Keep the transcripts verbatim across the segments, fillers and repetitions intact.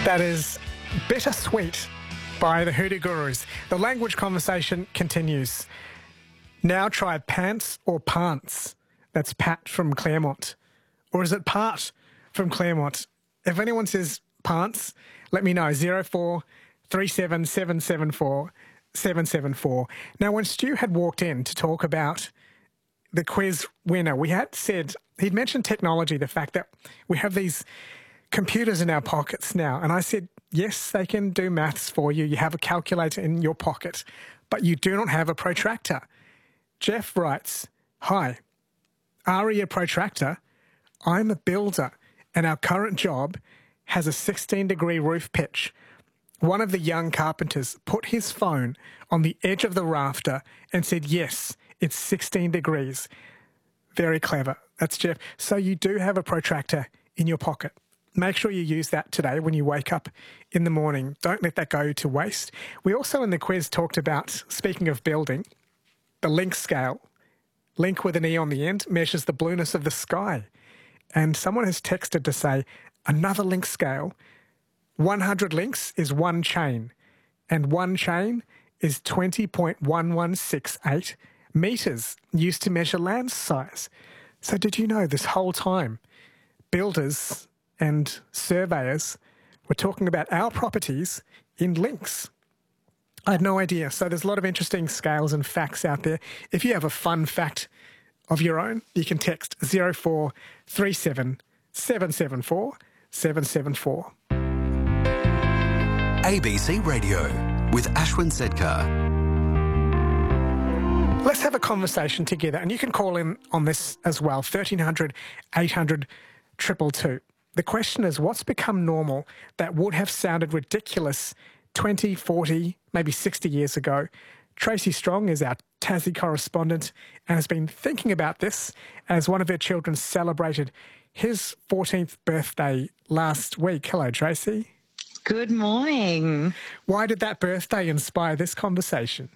That is Bittersweet by the Hoodoo Gurus. The language conversation continues. Now try pants or pants. That's Pat from Claremont. Or is it part from Claremont? If anyone says pants, let me know. zero four three seven seven seven four seven seven four. Now, when Stu had walked in to talk about the quiz winner, we had said, he'd mentioned technology, the fact that we have these computers in our pockets now. And I said, yes, they can do maths for you. You have a calculator in your pocket, but you do not have a protractor. Jeff writes, hi, are you a protractor? I'm a builder, and our current job has a sixteen degree roof pitch. One of the young carpenters put his phone on the edge of the rafter and said, yes, it's sixteen degrees. Very clever. That's Jeff. So you do have a protractor in your pocket. Make sure you use that today when you wake up in the morning. Don't let that go to waste. We also in the quiz talked about, speaking of building, the link scale. Link with an E on the end measures the blueness of the sky. And someone has texted to say, another link scale, one hundred links is one chain, and one chain is twenty point one one six eight metres used to measure land size. So did you know this whole time, builders and surveyors were talking about our properties in links? I had no idea. So there's a lot of interesting scales and facts out there. If you have a fun fact of your own, you can text zero four three seven seven seven four seven seven four. A B C Radio with Ashwin Sedkar. Let's have a conversation together, and you can call in on this as well, thirteen hundred eight hundred two two two. The question is, what's become normal that would have sounded ridiculous twenty, forty, maybe sixty years ago? Tracy Strong is our Tassie correspondent and has been thinking about this as one of her children celebrated his fourteenth birthday last week. Hello, Tracy. Good morning. Why did that birthday inspire this conversation?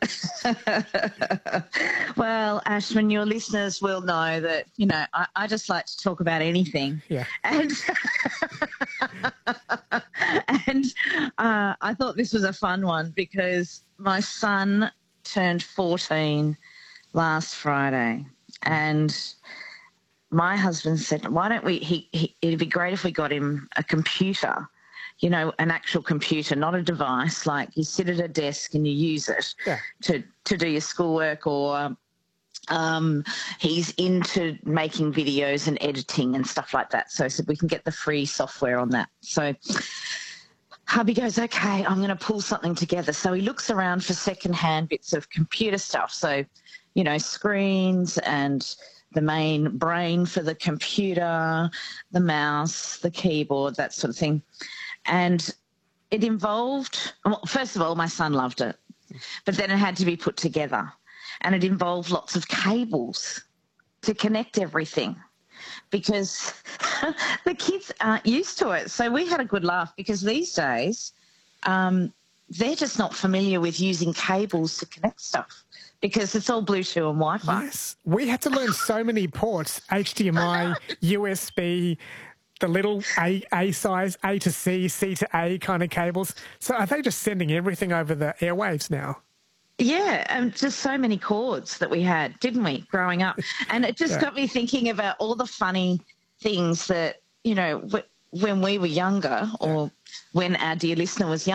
Well, Ashwin, your listeners will know that, you know, I, I just like to talk about anything. Yeah. And, and uh, I thought this was a fun one because my son turned fourteen last Friday, and my husband said, why don't we, he, he, it'd be great if we got him a computer, you know, an actual computer, not a device, like you sit at a desk and you use it yeah. to, to do your schoolwork, or um, he's into making videos and editing and stuff like that. So I said, we can get the free software on that. So hubby goes, okay, I'm going to pull something together. So he looks around for secondhand bits of computer stuff. So, you know, screens and the main brain for the computer, the mouse, the keyboard, that sort of thing. And it involved, well, first of all, my son loved it, but then it had to be put together. And it involved lots of cables to connect everything because the kids aren't used to it. So we had a good laugh because these days um, they're just not familiar with using cables to connect stuff because it's all Bluetooth and Wi-Fi. Yes. We had to learn so many ports, H D M I, U S B, the little A, A size, A to C, C to A kind of cables. So are they just sending everything over the airwaves now? Yeah, and just so many cords that we had, didn't we, growing up? And it just Yeah. got me thinking about all the funny things that, you know, w- when we were younger, or when our dear listener was younger,